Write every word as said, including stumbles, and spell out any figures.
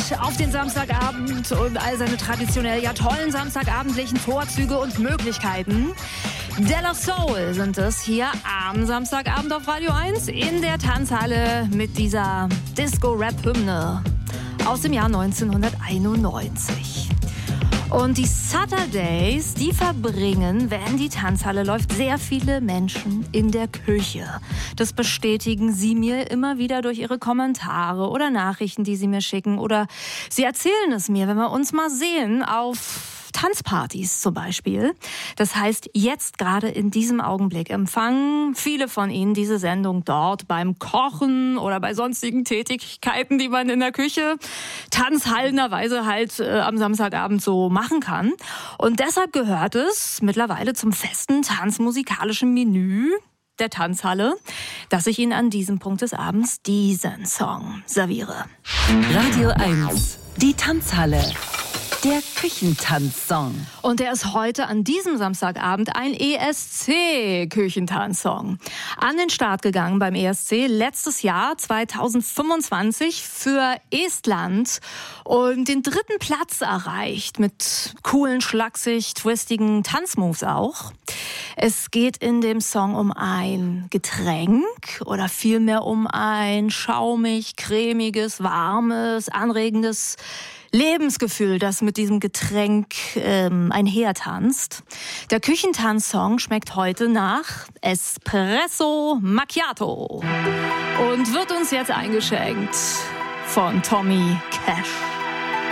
auf den Samstagabend und all seine traditionell ja tollen samstagabendlichen Vorzüge und Möglichkeiten. De La Soul sind es hier am Samstagabend auf Radio eins in der Tanzhalle mit dieser Disco-Rap-Hymne aus dem Jahr neunzehnhunderteinundneunzig. Und die Saturdays, die verbringen, wenn die Tanzhalle läuft, sehr viele Menschen in der Küche. Das bestätigen sie mir immer wieder durch ihre Kommentare oder Nachrichten, die sie mir schicken. Oder sie erzählen es mir, wenn wir uns mal sehen auf Tanzpartys zum Beispiel. Das heißt, jetzt gerade in diesem Augenblick empfangen viele von Ihnen diese Sendung dort beim Kochen oder bei sonstigen Tätigkeiten, die man in der Küche tanzhallenderweise halt äh, am Samstagabend so machen kann. Und deshalb gehört es mittlerweile zum festen tanzmusikalischen Menü der Tanzhalle, dass ich Ihnen an diesem Punkt des Abends diesen Song serviere. Radio eins, die Tanzhalle. Der Küchentanzsong. Und der ist heute an diesem Samstagabend ein E S C-Küchentanzsong. An den Start gegangen beim E S C letztes Jahr zweitausendfünfundzwanzig für Estland und den dritten Platz erreicht mit coolen, schlaksig, twistigen Tanzmoves auch. Es geht in dem Song um ein Getränk oder vielmehr um ein schaumig, cremiges, warmes, anregendes Lebensgefühl, das mit diesem Getränk ähm, einhertanzt. Der Küchentanzsong schmeckt heute nach Espresso Macchiato und wird uns jetzt eingeschenkt von Tommy Cash.